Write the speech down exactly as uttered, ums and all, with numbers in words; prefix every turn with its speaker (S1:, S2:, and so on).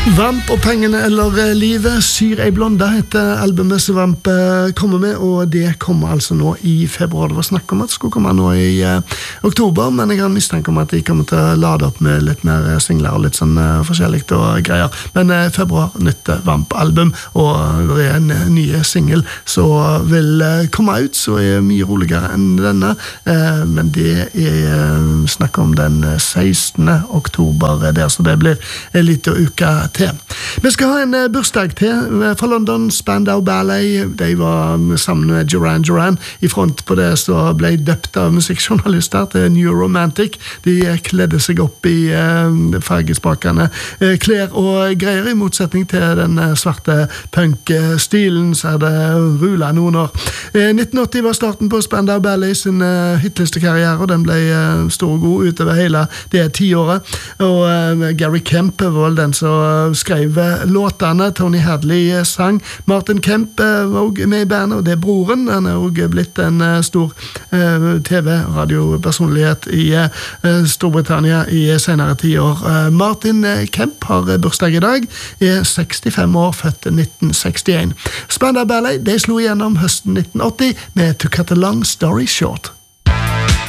S1: Vamp og pengene eller livet, Syr ei blonda heter albumet som Vamp kommer med, og det kommer altså nå i februar. Det var snakk om at det skulle komme nå i uh, oktober, men jeg har mistanke om at de kommer til å lade opp med litt mer singler og litt sånn uh, forskjellig og greier. Men uh, februar, nytt Vamp-album, og det er en uh, ny single som vil uh, komme ut, så er mye roligere enn denne, uh, men det er uh, snakk om den sekstende oktober der, så det blir en liten uke til. Vi skal ha en uh, bursdag til fra London, Spandau Ballet. De var sammen med Duran Duran i front på det som ble døpt av musikkjournalister til New Romantic. De kledde seg opp i uh, fargespakene uh, klær og greier, i motsetning til den uh, svarte punk-stilen, så er det rulet noen år. Uh, nitten åtti var starten på Spandau Ballet sin uh, hitlistekarriere, og den ble uh, stor og god utover hele det tiåret. Og uh, Gary Kemp var vel den som skrev låtene. Tony Hadley sang. Martin Kemp var også med i bandet, og det er broren. Han er også blitt en stor uh, T V-radiopersonlighet i uh, Storbritannia i senere tiår. Uh, Martin Kemp har bursdag i dag, er sekstifem år, født nitten sekstien. Spandau Ballet, de slo igjennom høsten nitten åtti med To Cut a Long Story Short.